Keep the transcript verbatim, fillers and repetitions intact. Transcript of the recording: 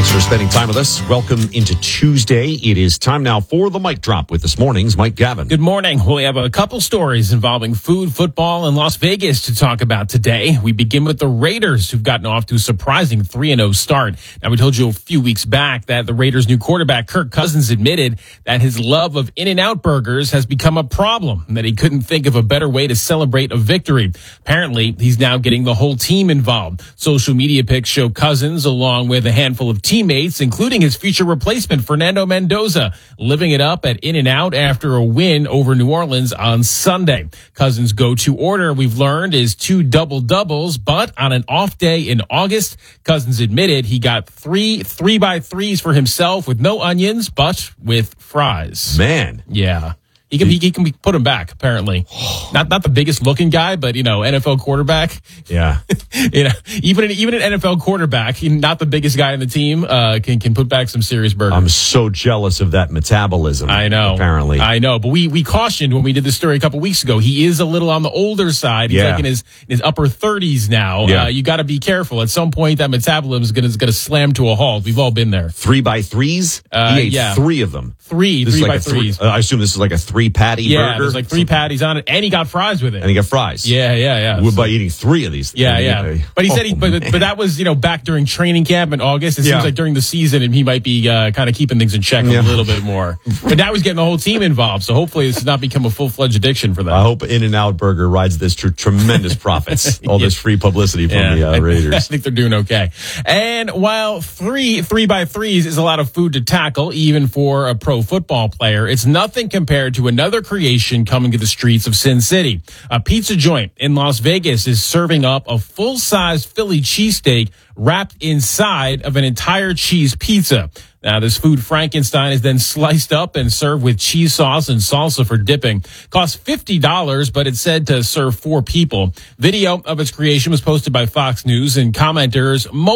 Thanks for spending time with us. Welcome into Tuesday. It is time now for the Mic Drop with this morning's Mike Gavin. Good morning. We have a couple stories involving food, football, and Las Vegas to talk about today. We begin with the Raiders, who've gotten off to a surprising three and oh start. Now, we told you a few weeks back that the Raiders' new quarterback, Kirk Cousins, admitted that his love of In-N-Out burgers has become a problem, and that he couldn't think of a better way to celebrate a victory. Apparently, he's now getting the whole team involved. Social media pics show Cousins, along with a handful of teammates, including his future replacement, Fernando Mendoza, living it up at In-N-Out after a win over New Orleans on Sunday. Cousins' go-to order, we've learned, is two double-doubles, but on an off day in August, Cousins admitted he got three three-by-threes for himself with no onions, but with fries. Man. Yeah. He can, he, he can put him back, apparently. Not not the biggest looking guy, but, you know, N F L quarterback. Yeah. you know, even an, even an N F L quarterback, he, not the biggest guy in the team, uh, can can put back some serious burgers. I'm so jealous of that metabolism. I know. Apparently. I know. But we, we cautioned when we did this story a couple weeks ago. He is a little on the older side. He's yeah. like in his, in his upper thirties now. Yeah. Uh, you got to be careful. At some point, that metabolism is going to going to slam to a halt. We've all been there. Three by threes? Uh, he ate yeah. three of them. Three, this three like by a three, threes. uh, I assume this is like a three patty yeah, burger. there's like three patties on it, and he got fries with it. And he got fries. Yeah, yeah, yeah. With, by eating three of these. Yeah, yeah. But he said he, oh, but, man. but that was, you know, back during training camp in August. It Yeah. seems like during the season, and he might be uh, kind of keeping things in check Yeah. a little bit more. But now he's getting the whole team involved, so hopefully this has not become a full-fledged addiction for them. I hope In-N-Out Burger rides this tr- tremendous profits. All this free publicity from Yeah. the uh, I Raiders. think they're doing okay. And while three three by threes is a lot of food to tackle, even for a pro football player, it's nothing compared to another creation coming to the streets of Sin City. A pizza joint in Las Vegas is serving up a full-size Philly cheesesteak wrapped inside of an entire cheese pizza. Now, this food Frankenstein is then sliced up and served with cheese sauce and salsa for dipping. Costs fifty dollars, but it's said to serve four people. Video of its creation was posted by Fox News, and commenters